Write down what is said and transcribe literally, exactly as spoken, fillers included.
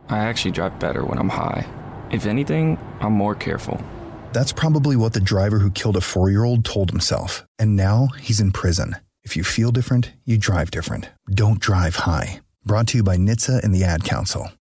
I actually drive better when I'm high. If anything, I'm more careful. That's probably what the driver who killed a four-year-old told himself. And now he's in prison. If you feel different, you drive different. Don't drive high. Brought to you by N H T S A and the Ad Council.